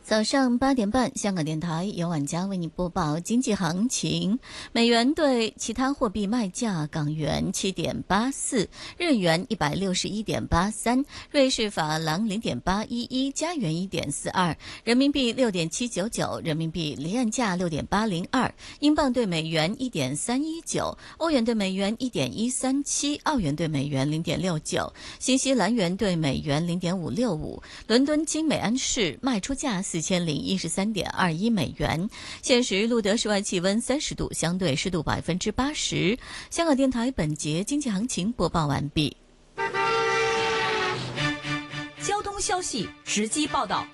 早上8点半，香港电台由晚佳为你播报经济行情。美元对其他货币卖价：港元7.84，日元161.83，瑞士法郎0.811，加元1.42，人民币6.799，人民币离岸价6.802，英镑对美元1.319，欧元对美元1.137，澳元对美元0.69，新西兰元对美元0.565。伦敦金美安市卖出价4013.21美元。现时录得室外气温30度，相对湿度80%。香港电台本节经济行情播报完毕。 交通消息直击报道。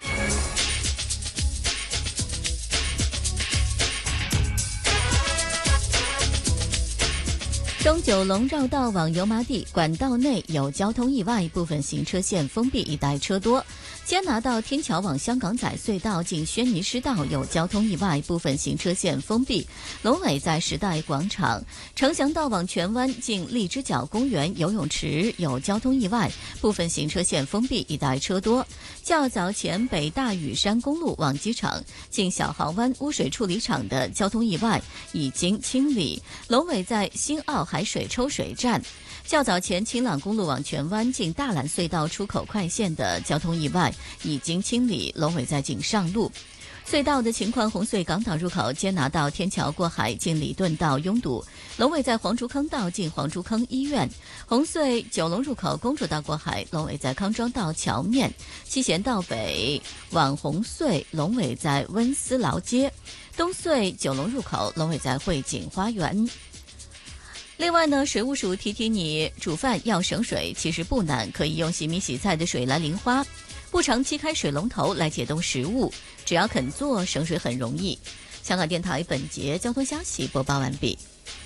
中九龙绕道往油麻地管道内有交通意外，部分行车线封闭，一带车多。加拿大天桥往香港仔隧道近轩尼诗道有交通意外，部分行车线封闭。龙尾在时代广场。城祥道往荃湾近荔枝角公园游泳池有交通意外，部分行车线封闭，一带车多。较早前北大屿山公路往机场近小蚝湾污水处理厂的交通意外已经清理。龙尾在新澳海水抽水站。较早前青朗公路往荃湾近大榄隧道出口快线的交通意外已经清理，龙尾在锦上路。隧道的情况：红隧港岛入口坚拿道天桥过海近礼顿道拥堵，龙尾在黄竹坑道近黄竹坑医院。红隧九龙入口公主道过海，龙尾在康庄道桥面。西贤道北往红隧，龙尾在温思劳街。东隧九龙入口，龙尾在汇景花园。另外呢，水务署提你煮饭要省水，其实不难，可以用洗米洗菜的水来淋花，不长期开水龙头来解冻食物，只要肯做，省水很容易。香港电台本节交通消息播报完毕。